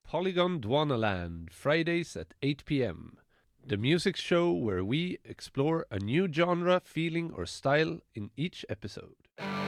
Polygon Dwanaland, Fridays at 8 p.m. The music show where we explore a new genre, feeling, or style in each episode.